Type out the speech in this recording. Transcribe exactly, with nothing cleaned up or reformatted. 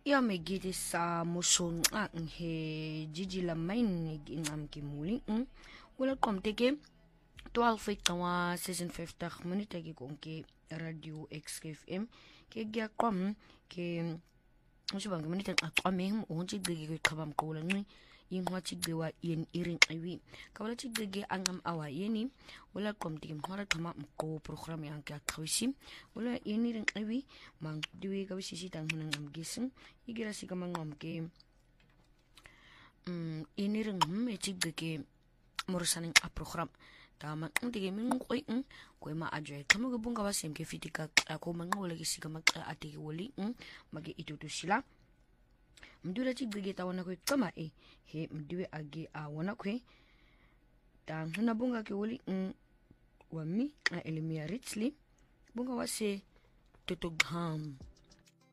Ya megidi sa musonqa he Gigi Lamain ingam kimuli wala komteke twaalf tawa season fifty minute ke konke radio X F M ke gya kom ke usibanga minute aqame unji gege khabam qawla ngi yingwa chigdewa yen irin awi kawala chigege angam awa yeni wala komteke mhara kama mko program yang ka khawisi wala yen irin awi mang diwe ka wisisi tang hunang gisin igira sigama ngom ke um yen irin me chigege morusaning a program tama ntige min koy en koy ma ajoy kama go bunga wasem ke fitika ko mangwala ki sigama atiki woli mage itutu sila mdura ci gege ta wana koy kama e he mdiwe age a wana koy ta huna bunga ke woli wami a elimia richly bunga wase toto gam